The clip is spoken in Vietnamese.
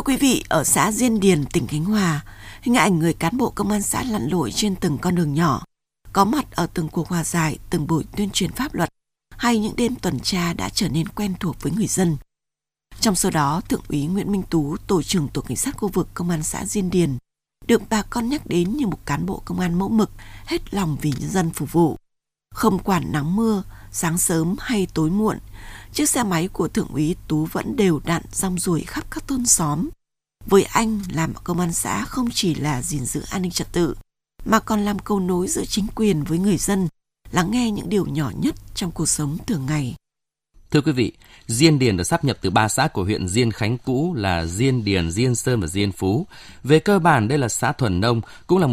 quý vị, ở xã Diên Điền, tỉnh Khánh Hòa, hình ảnh người cán bộ công an xã lặn lội trên từng con đường nhỏ, có mặt ở từng cuộc hòa giải, từng buổi tuyên truyền pháp luật hay những đêm tuần tra đã trở nên quen thuộc với người dân. Trong số đó, Thượng úy Nguyễn Minh Tú, tổ trưởng tổ cảnh sát khu vực công an xã Diên Điền, được bà con nhắc đến như một cán bộ công an mẫu mực, hết lòng vì nhân dân phục vụ. Không quản nắng mưa, sáng sớm hay tối muộn, chiếc xe máy của Thượng úy Tú vẫn đều đặn rong ruổi khắp các thôn xóm. Với anh, làm công an xã không chỉ là gìn giữ an ninh trật tự, mà còn làm cầu nối giữa chính quyền với người dân, lắng nghe những điều nhỏ nhất trong cuộc sống thường ngày. Thưa quý vị, Diên Điền được sáp nhập từ 3 xã của huyện Diên Khánh cũ là Diên Điền, Diên Sơn và Diên Phú. Về cơ bản, đây là xã thuần nông, cũng là một